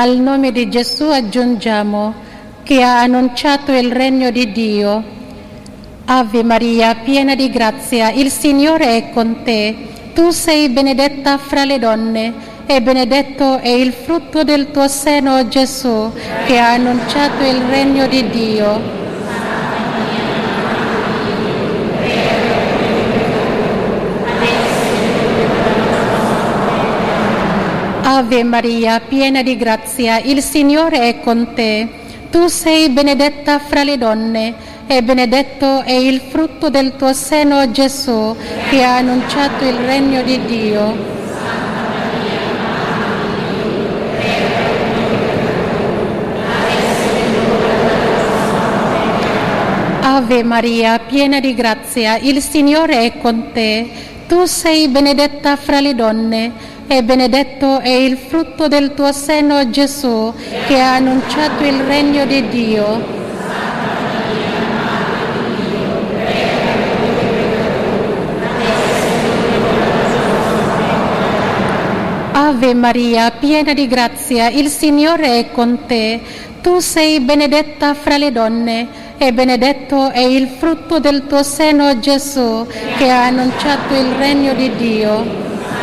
Al nome di Gesù aggiungiamo che ha annunciato il regno di Dio. Ave Maria, piena di grazia, il Signore è con te. Tu sei benedetta fra le donne e benedetto è il frutto del tuo seno, Gesù, che ha annunciato il regno di Dio. Ave Maria, piena di grazia, il Signore è con te. Tu sei benedetta fra le donne e benedetto è il frutto del tuo seno, Gesù, che ha annunciato il regno di Dio. Ave Maria, piena di grazia, il Signore è con te. Tu sei benedetta fra le donne e benedetto è il frutto del tuo seno, Gesù, che ha annunciato il regno di Dio. Ave Maria, piena di grazia, il Signore è con te. Tu sei benedetta fra le donne e benedetto è il frutto del tuo seno, Gesù, che ha annunciato il regno di Dio.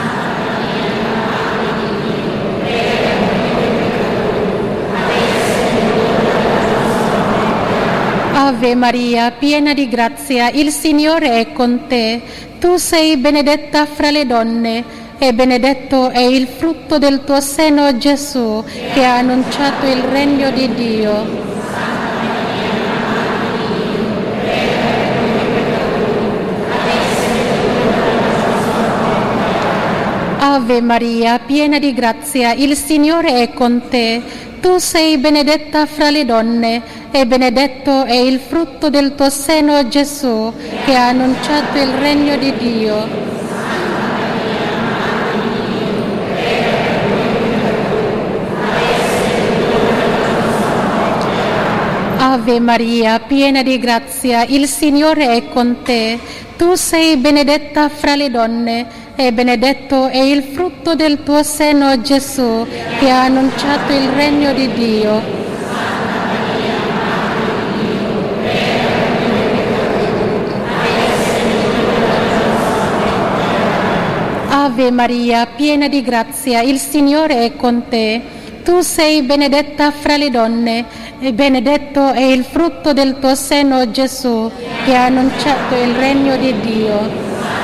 Ave Maria, piena di grazia, il Signore è con te. Tu sei benedetta fra le donne e benedetto è il frutto del tuo seno, Gesù, che ha annunciato il regno di Dio. Ave Maria, piena di grazia, il Signore è con te. Tu sei benedetta fra le donne e benedetto è il frutto del tuo seno, Gesù, che ha annunciato il regno di Dio. Ave Maria, piena di grazia, il Signore è con te. Tu sei benedetta fra le donne e benedetto è il frutto del tuo seno, Gesù, che ha annunciato il regno di Dio. Ave Maria, piena di grazia, il Signore è con te. Tu sei benedetta fra le donne e benedetto è il frutto del tuo seno, Gesù, che ha annunciato il regno di Dio.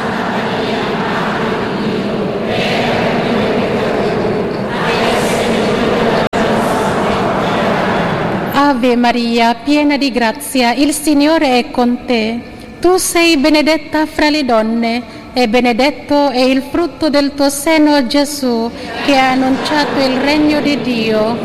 Ave Maria, piena di grazia, il Signore è con te. Tu sei benedetta fra le donne e benedetto è il frutto del tuo seno, Gesù, che ha annunciato il regno di Dio.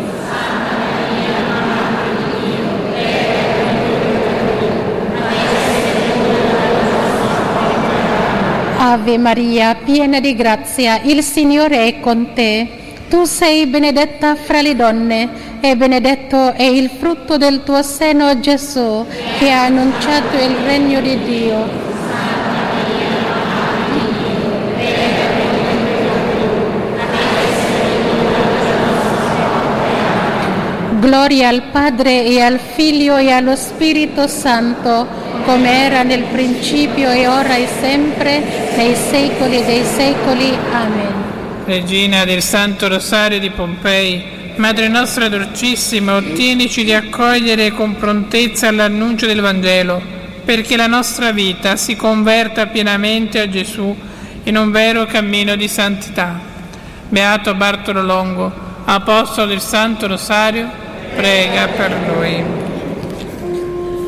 Ave Maria, piena di grazia, il Signore è con te. Tu sei benedetta fra le donne e benedetto è il frutto del tuo seno, Gesù, che ha annunciato il regno di Dio. Gloria al Padre e al Figlio e allo Spirito Santo, come era nel principio e ora e sempre, nei secoli dei secoli. Amen. Regina del Santo Rosario di Pompei, Madre nostra dolcissima, ottienici di accogliere con prontezza l'annuncio del Vangelo, perché la nostra vita si converta pienamente a Gesù in un vero cammino di santità. Beato Bartolo Longo, Apostolo del Santo Rosario, prega per noi.